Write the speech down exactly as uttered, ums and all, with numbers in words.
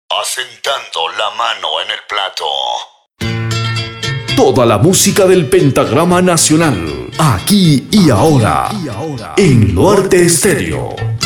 Asentando la mano en el plato. Toda la música del pentagrama nacional, aquí y ahora, en Norte Estéreo.